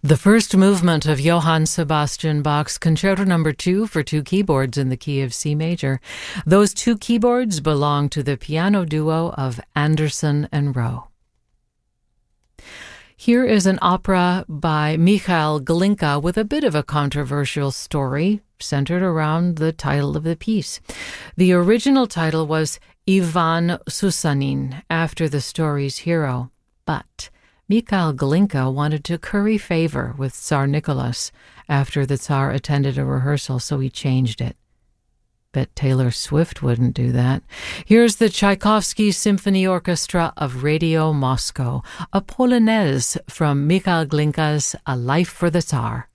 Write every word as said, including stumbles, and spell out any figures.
The first movement of Johann Sebastian Bach's Concerto Number Two for two keyboards in the key of C major. Those two keyboards belong to the piano duo of Anderson and Rowe. Here is an opera by Mikhail Glinka with a bit of a controversial story centered around the title of the piece. The original title was Ivan Susanin, after the story's hero, but Mikhail Glinka wanted to curry favor with Tsar Nicholas after the Tsar attended a rehearsal, so he changed it. Bet Taylor Swift wouldn't do that. Here's the Tchaikovsky Symphony Orchestra of Radio Moscow, a polonaise from Mikhail Glinka's A Life for the Tsar.